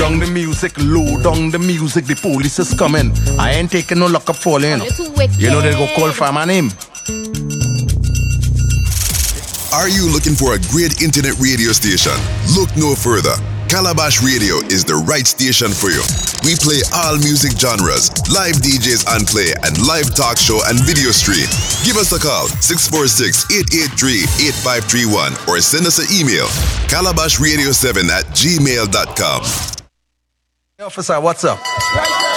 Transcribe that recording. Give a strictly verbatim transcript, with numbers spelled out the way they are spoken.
down the music, low down the music. The police is coming. I ain't taking no lock up for you know. You know they go call for my name. Are you looking for a great internet radio station? Look no further. Calabash Radio is the right station for you. We play all music genres, live D Js on play, and live talk show and video stream. Give us a call, six four six, eight eight three, eight five three one, or send us an email, calabash radio seven at gmail dot com. Officer, what's up?